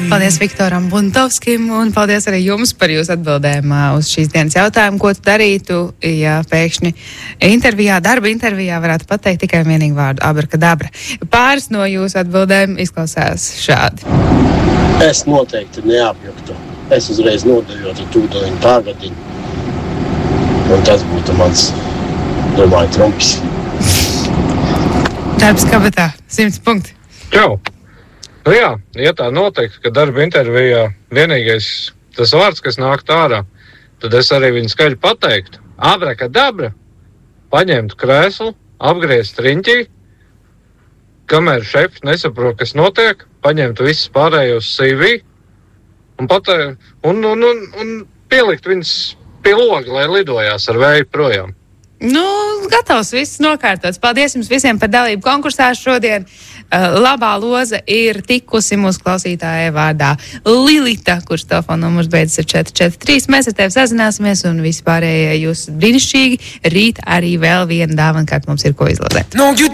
Paldies Viktoram Buntovskim un paldies arī jums par jūsu atbildēm uz šīs dienas jautājumu, ko tu darītu, ja pēkšņi darba intervijā varētu pateikt tikai vienīgi vārdu abrakadabra. Pāris no jūsu atbildēm izklausās šādi. Es noteikti neapjuktu. Es uzreiz nodejotu tūdaļiņu pārvadiņu. Un tas būtu mans, domāju, trumpis. Darbs kabatā, 100 punkti. Čau! Nu jā, ja tā noteikti, ka darba intervijā vienīgais tas vārds, kas nāk ārā, tad es arī viņu skaļi pateiktu. Abrakadabra, paņemtu krēslu, apgriezt riņķī, kamēr šefs nesaprot, kas notiek, paņemtu visus pārējos CV un pielikt viņus pie loga, lai lidojās ar vēju projām. Nu, gatavs, viss nokārtots. Paldies jums visiem par dalību konkursā šodien. Labā loza ir tikusi mūsu klausītājai vārdā Lilita, kurš telefona numurs beidzas ar 443. Mēs ar tevi sazināsimies un vispārējie jūs brīnišķīgi. Rīt arī vēl viena dāvana, kā mums ir ko izlādēt.